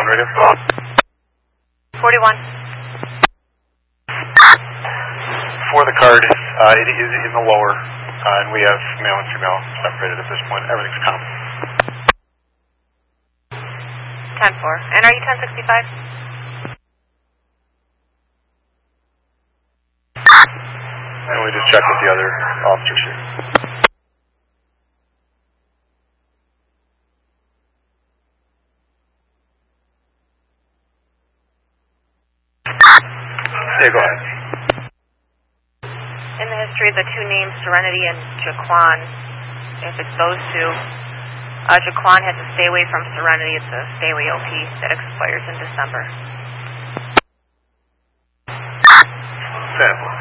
radio. 41. For the card, it is in the lower, and we have male and female separated at this point. Everything's common. 10-4. And are you 1065? And we just check with the other officers here. Yeah, go ahead. In the history of the two names, Serenity and Jaquan, if it's those two, Jaquan has to stay away from Serenity. It's a stay away OP that expires in December. 10.